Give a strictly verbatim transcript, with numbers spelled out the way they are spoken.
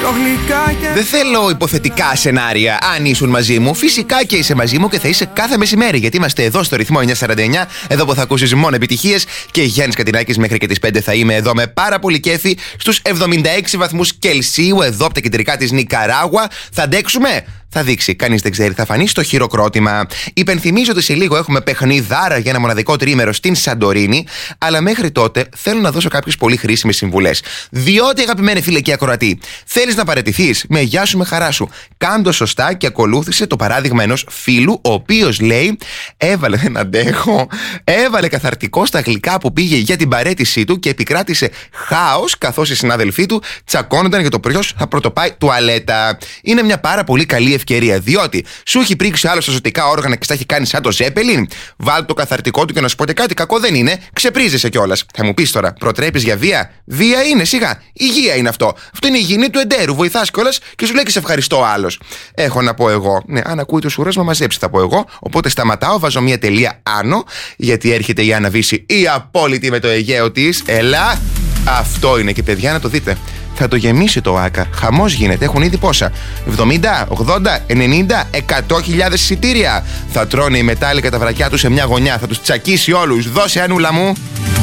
Δεν θέλω υποθετικά σενάρια. Αν ήσουν μαζί μου, φυσικά και είσαι μαζί μου και θα είσαι κάθε μεσημέρι. Γιατί είμαστε εδώ στο ρυθμό εννιακόσια σαράντα εννιά, εδώ που θα ακούσεις μόνο επιτυχίες. Και Γιάννης Κατινάκης μέχρι και τις πέντε θα είμαι εδώ με πάρα πολύ κέφι στους εβδομήντα έξι βαθμούς Κελσίου, εδώ από τα κεντρικά της Νικαράγουα. Θα αντέξουμε? Θα δείξει, κανείς δεν ξέρει, θα φανεί στο χειροκρότημα. Υπενθυμίζω ότι σε λίγο έχουμε παιχνιδάρα για ένα μοναδικό τρίμερο στην Σαντορίνη, αλλά μέχρι τότε θέλω να δώσω κάποιες πολύ χρήσιμες συμβουλές. Διότι, αγαπημένοι φίλε και ακροατή, θέλεις να παραιτηθείς? Με γεια σου, με χαρά σου. Κάντο σωστά και ακολούθησε το παράδειγμα ενός φίλου, ο οποίος λέει: Έβαλε, δεν αντέχω, έβαλε καθαρτικό στα γλυκά που πήγε για την παραίτησή του και επικράτησε χάος, καθώς οι συνάδελφοί του τσακώνονταν για το ποιος θα πρωτοπάει τουαλέτα. Είναι μια πάρα πολύ καλή ευκαιρία, διότι σου έχει πρίξει άλλο στα ζωτικά όργανα και στα έχει κάνει σαν το Ζέπελιν. Βάλ το καθαρτικό του και να σου πω και κάτι, κακό δεν είναι, ξεπρίζεσαι κιόλας. Θα μου πεις τώρα, προτρέπεις για βία? Βία είναι, σιγά. Υγεία είναι αυτό. Αυτό είναι η υγιεινή του εντέρου. Βοηθάς κιόλας και σου λέει και σε ευχαριστώ άλλος. Έχω να πω εγώ. Ναι, αν ακούει το σουρός, μα μαζέψει, θα πω εγώ. Οπότε σταματάω, βάζω μια τελεία άνω, γιατί έρχεται η Άννα Βύση, η απόλυτη με το Αιγαίο της. Ελά, αυτό είναι και παιδιά να το δείτε. Θα το γεμίσει το ΆΚΑ. Χαμός γίνεται. Έχουν ήδη πόσα? εβδομήντα, ογδόντα, ενενήντα, εκατό χιλιάδες εισιτήρια. Θα τρώνε οι μετάλλικα τα βρακιά τους σε μια γωνιά. Θα τους τσακίσει όλους. Δώσε, Ανούλα μου.